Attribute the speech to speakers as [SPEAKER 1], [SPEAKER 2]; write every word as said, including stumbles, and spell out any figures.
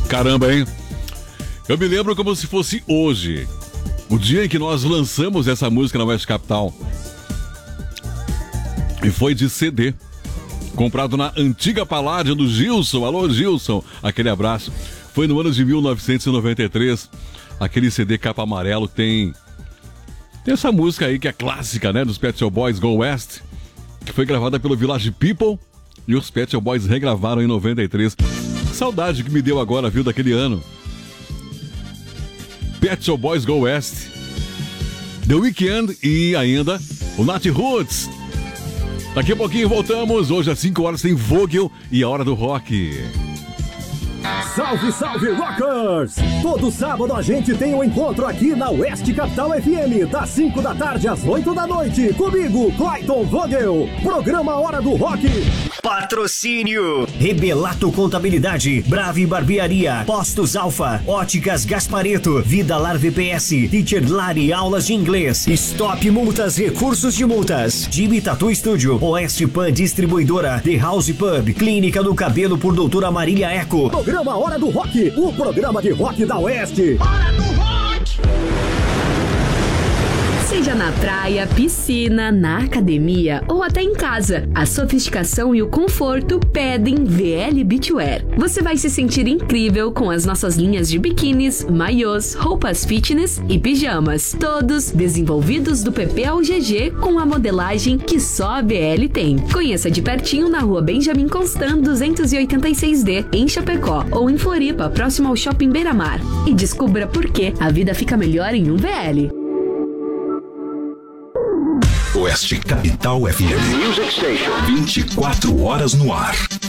[SPEAKER 1] Caramba, hein? Eu me lembro como se fosse hoje, o dia em que nós lançamos essa música na Oeste Capital. E foi de C D, comprado na antiga Paládio do Gilson. Alô, Gilson, aquele abraço. Foi no ano de mil novecentos e noventa e três, aquele C D capa amarelo tem, tem essa música aí que é clássica, né, dos Pet Shop Boys, Go West, que foi gravada pelo Village People e os Pet Shop Boys regravaram em noventa e três. Saudade que me deu agora, viu, daquele ano. Pet Shop Boys Go West, The Weeknd e ainda o Nat Roots. Daqui a pouquinho voltamos, hoje às cinco horas tem Vogel e a Hora do Rock.
[SPEAKER 2] Salve, salve, rockers! Todo sábado a gente tem um encontro aqui na Oeste Capital F M, das cinco da tarde às oito da noite. Comigo, Clayton Vogel. Programa Hora do Rock.
[SPEAKER 3] Patrocínio Rebelato Contabilidade, Brave Barbearia, Postos Alfa, Óticas Gaspareto, Vidalar V P S, Teacher Lari Aulas de Inglês, Stop Multas, Recursos de Multas, Jimmy Tattoo Studio, Oeste Pan Distribuidora, The House Pub, Clínica do Cabelo por Doutora Marília Eco.
[SPEAKER 2] Programa Hora do Rock, o programa de rock da Oeste.
[SPEAKER 4] Hora do Rock!
[SPEAKER 5] Seja na praia, piscina, na academia ou até em casa, a sofisticação e o conforto pedem V L Beachwear. Você vai se sentir incrível com as nossas linhas de biquínis, maiôs, roupas fitness e pijamas. Todos desenvolvidos do P P ao G G com a modelagem que só a B L tem. Conheça de pertinho na rua Benjamin Constant duzentos e oitenta e seis D, em Chapecó, ou em Floripa, próximo ao Shopping Beira-Mar. E descubra por que a vida fica melhor em um V L.
[SPEAKER 6] Oeste Capital F M. vinte e quatro horas no ar.